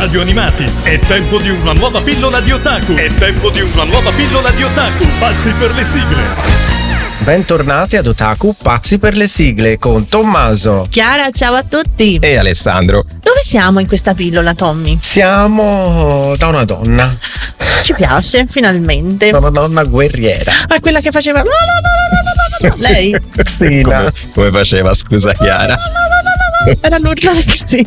Radio Animati. È tempo di una nuova pillola di otaku. Pazzi per le sigle. Bentornati ad Otaku Pazzi per le sigle con Tommaso, Chiara, ciao a tutti. E Alessandro. Dove siamo in questa pillola, Tommy? Siamo da una donna. Ci piace, finalmente. Da una donna guerriera. Ah, quella che faceva lei? Xina. Come faceva, scusa Chiara? Era l'urlo di Xina.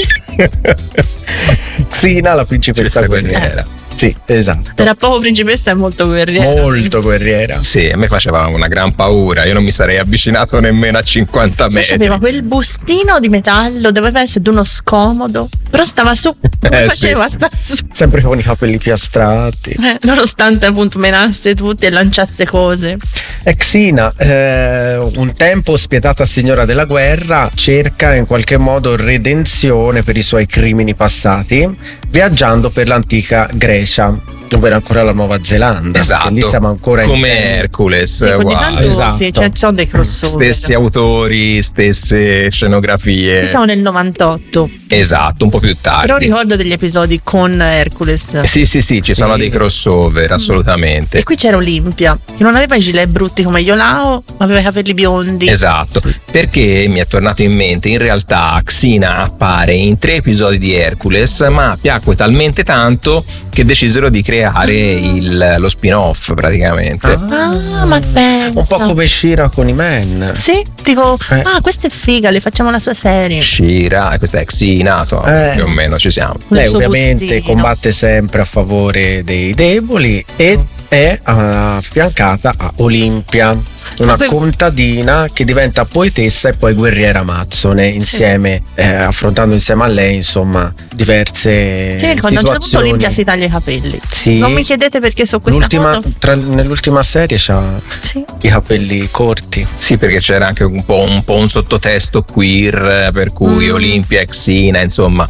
Xina, la principessa guerriera. Sì, esatto. Era proprio principessa e molto guerriera. Molto guerriera. Sì, a me faceva una gran paura. Io non mi sarei avvicinato nemmeno a 50 metri. Aveva quel bustino di metallo, doveva essere uno scomodo, però stava su. Come faceva? Sì. Stava su. Sempre con i capelli piastrati. Nonostante appunto menasse tutti e lanciasse cose. E Xina, un tempo spietata signora della guerra, cerca in qualche modo redenzione per i suoi crimini passati, viaggiando per l'antica Grecia, dove era ancora la Nuova Zelanda. Esatto. Lì siamo ancora come Hercules, Sì, ogni tanto esatto. sì, cioè, ci sono dei crossover. stessi autori, stesse scenografie. Siamo nel 98. Esatto, un po' più tardi. Però ricordo degli episodi con Hercules. Sì, ci sono dei crossover, assolutamente. E qui c'era Olimpia, che non aveva i gilet brutti come Iolao, ma aveva i capelli biondi. Esatto, perché mi è tornato in mente, in realtà Xina appare in 3 episodi di Hercules, ma piacque talmente tanto che decisero di creare lo spin-off praticamente. Ah, ma pensa. un po' come Shira con i Men. Sì, dico, questa è figa, le facciamo la sua serie. Shira, questa è Xina, insomma, più o meno ci siamo. Lei suo ovviamente bustino. combatte sempre a favore dei deboli e è affiancata a Olimpia, una contadina che diventa poetessa e poi guerriera amazzone insieme, affrontando insieme a lei insomma diverse Sì, quando a un certo punto situazioni. Olimpia si taglia i capelli. Sì. Non mi chiedete perché so questa cosa. Nell'ultima serie c'ha Sì. i capelli corti. Sì, perché c'era anche un po' un sottotesto queer, per cui Olimpia e Xina, insomma,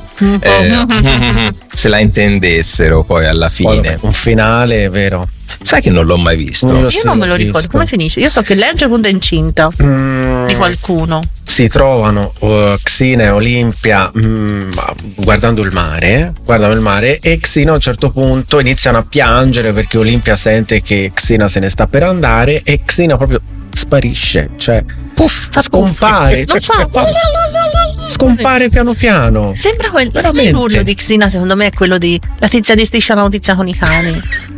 se la intendessero poi alla fine. Un finale, vero? Sai che non l'ho mai visto? Io Io non me lo ricordo, come finisce? Io so che lei a un certo punto è incinta di qualcuno. Si trovano Xina e Olimpia guardando il mare e Xina a un certo punto iniziano a piangere perché Olimpia sente che Xina se ne sta per andare e Xina proprio sparisce, cioè scompare, scompare piano piano. Sembra Veramente. l'urlo di Xina, secondo me è quello di la tizia di Striscia la notizia con i cani.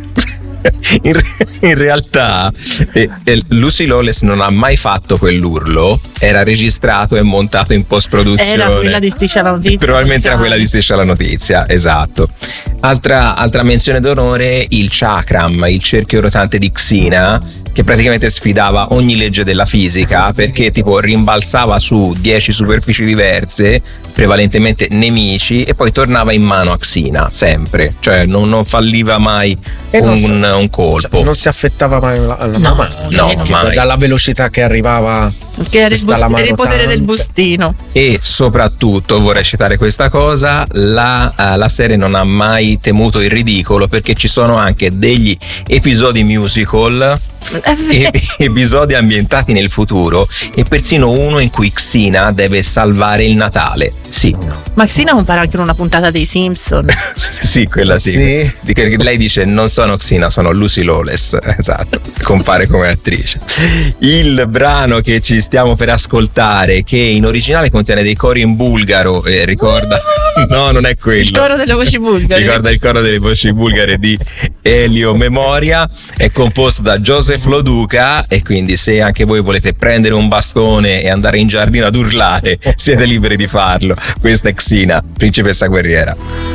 In realtà Lucy Lawless non ha mai fatto quell'urlo, era registrato e montato in post-produzione. Era quella di Striscia la notizia. Probabilmente era quella di Striscia la notizia, esatto. Altra menzione d'onore, il chakram, il cerchio rotante di Xina, che praticamente sfidava ogni legge della fisica perché tipo rimbalzava su 10 superfici diverse, prevalentemente nemici, e poi tornava in mano a Xina sempre, cioè non falliva mai un colpo. Cioè, non si affettava mai la mano. No, mai. Dalla velocità che arrivava. Che era il potere del bustino. E soprattutto vorrei citare questa cosa, la serie non ha mai temuto il ridicolo perché ci sono anche degli episodi musical, episodi ambientati nel futuro e persino uno in cui Xina deve salvare il Natale. Sì. Ma Xina compare anche in una puntata dei Simpson. Sì, quella sì. Lei dice non sono Xina, sono Lucy Lawless. Esatto, compare come attrice. Il brano che ci stiamo per ascoltare, che in originale contiene dei cori in bulgaro, ricorda no, non è quello, Il coro delle voci bulgare. Ricorda il coro delle voci bulgare di Elio Memoria, è composto da Joseph Loduca, e quindi se anche voi volete prendere un bastone e andare in giardino ad urlare siete liberi di farlo. Questa è Xina, principessa guerriera.